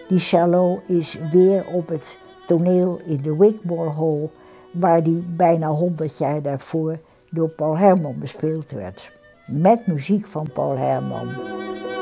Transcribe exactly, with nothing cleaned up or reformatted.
Die cello is weer op het toneel in de Wigmore Hall, waar die bijna honderd jaar daarvoor door Paul Herman bespeeld werd. Met muziek van Paul Herman.